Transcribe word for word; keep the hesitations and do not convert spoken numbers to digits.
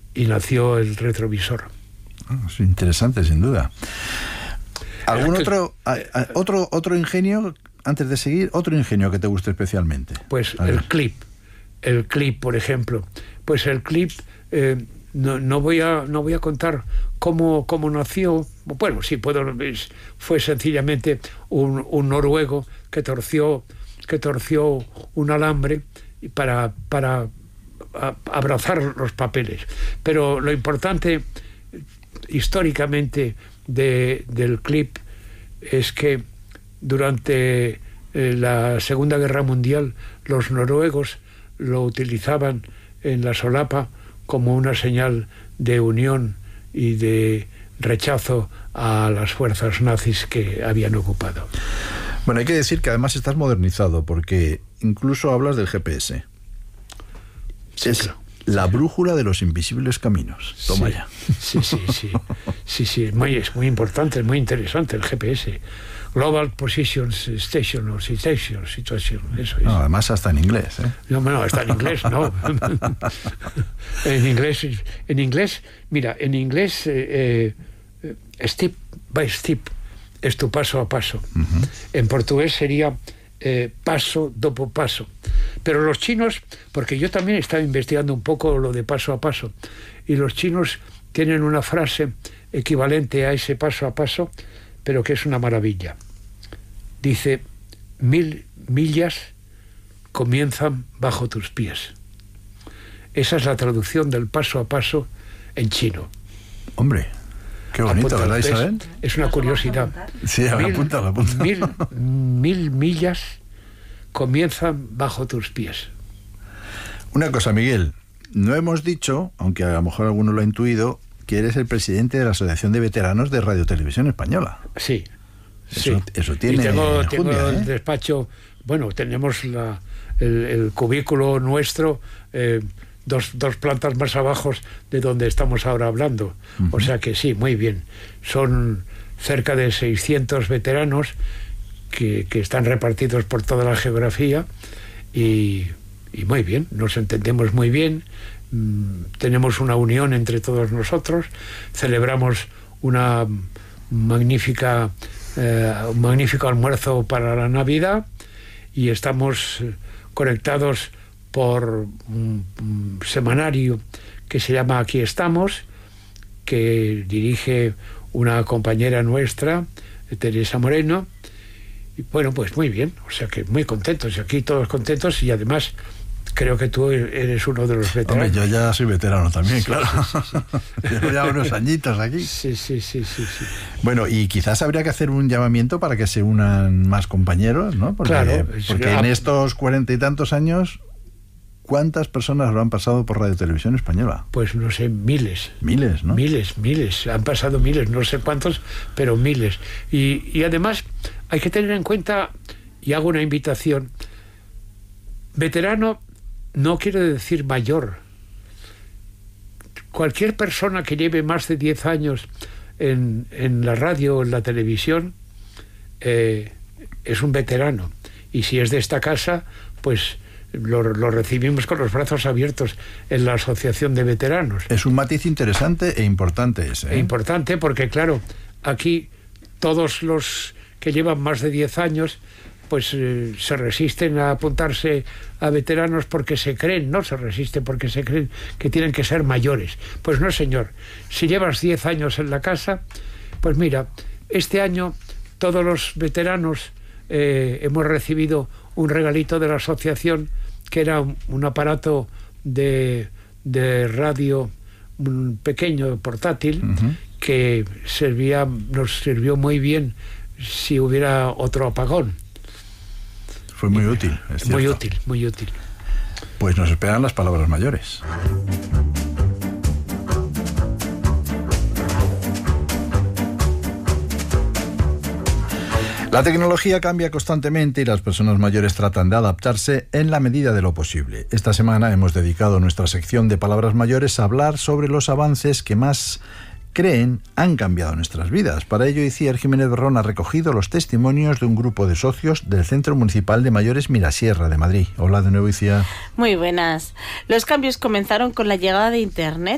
y nació el retrovisor. Ah, es interesante, sin duda. ¿Algún que, otro, a, a, otro otro ingenio, antes de seguir, otro ingenio que te guste especialmente? Pues el clip, el clip, por ejemplo. Pues el clip, eh, no, no voy a no voy a contar cómo, cómo nació. Bueno, sí puedo. Fue sencillamente un, un noruego que torció que torció un alambre para para a, abrazar los papeles. Pero lo importante históricamente de, del clip es que durante eh, la Segunda Guerra Mundial los noruegos lo utilizaban en la solapa como una señal de unión y de rechazo a las fuerzas nazis que habían ocupado. Bueno, hay que decir que además estás modernizado, porque incluso hablas del G P S. Sí, es claro. La brújula de los invisibles caminos. Toma sí, ya. Sí, sí, sí. Sí, sí, es muy, es muy importante, es muy interesante el G P S. Global Positions Station o Situation, Situation, eso es. No, además hasta en inglés, ¿eh? No, no, está en inglés, no. en inglés, en inglés, mira, en inglés, eh, eh, step by step, es tu paso a paso. Uh-huh. En portugués sería eh, paso dopo paso. Pero los chinos, porque yo también estaba investigando un poco lo de paso a paso, y los chinos tienen una frase equivalente a ese paso a paso, pero que es una maravilla. Dice, mil millas comienzan bajo tus pies. Esa es la traducción del paso a paso en chino. Hombre, qué bonito, Apunta, ¿verdad, Isabel? Es una curiosidad. Sí, a ver, apunta, apunta. Mil, mil millas comienzan bajo tus pies. Una cosa, Miguel, no hemos dicho, aunque a lo mejor alguno lo ha intuido, que eres el presidente de la Asociación de Veteranos de Radio Televisión Española. Sí. Eso, sí. eso tiene. Y tengo, tengo enjundia, el ¿eh? despacho, bueno, tenemos la, el, el cubículo nuestro, eh, dos, dos plantas más abajo de donde estamos ahora hablando. Uh-huh. O sea que sí, muy bien. Son cerca de seiscientos veteranos que, que están repartidos por toda la geografía y, y muy bien, nos entendemos muy bien. Tenemos una unión entre todos nosotros, celebramos una magnífica eh, un magnífico almuerzo para la Navidad y estamos conectados por un, un semanario que se llama Aquí Estamos, que dirige una compañera nuestra, Teresa Moreno, y bueno, pues muy bien, o sea que muy contentos, y aquí todos contentos, y además creo que tú eres uno de los veteranos. Hombre, yo ya soy veterano también, sí, claro. Sí, sí, sí. Llevo ya unos añitos aquí. Sí, sí, sí, sí, sí. Bueno, y quizás habría que hacer un llamamiento para que se unan más compañeros, ¿no? Porque, claro. Porque en estos cuarenta y tantos años, ¿cuántas personas lo han pasado por Radio Televisión Española? Pues no sé, miles. Miles, ¿no? Miles, miles. Han pasado miles, no sé cuántos, pero miles. Y, y además hay que tener en cuenta, y hago una invitación, veterano no quiere decir mayor. Cualquier persona que lleve más de diez años en, en la radio o en la televisión eh, es un veterano. Y si es de esta casa, pues lo, lo recibimos con los brazos abiertos en la Asociación de Veteranos. Es un matiz interesante e importante ese, ¿eh? E importante porque, claro, aquí todos los que llevan más de diez años pues eh, se resisten a apuntarse a veteranos porque se creen, no se resisten porque se creen que tienen que ser mayores. Pues no, señor. Si llevas diez años en la casa, pues mira, este año todos los veteranos eh, hemos recibido un regalito de la asociación, que era un, un aparato de, de radio, un pequeño portátil, uh-huh, que servía, nos sirvió muy bien si hubiera otro apagón. Fue muy útil, es cierto. Muy útil, muy útil. Pues nos esperan las palabras mayores. La tecnología cambia constantemente y las personas mayores tratan de adaptarse en la medida de lo posible. Esta semana hemos dedicado nuestra sección de palabras mayores a hablar sobre los avances que más creen han cambiado nuestras vidas. Para ello, Iciar Jiménez Berrón ha recogido los testimonios de un grupo de socios del Centro Municipal de Mayores Mirasierra de Madrid. Hola de nuevo, Iciar. Muy buenas. Los cambios comenzaron con la llegada de Internet.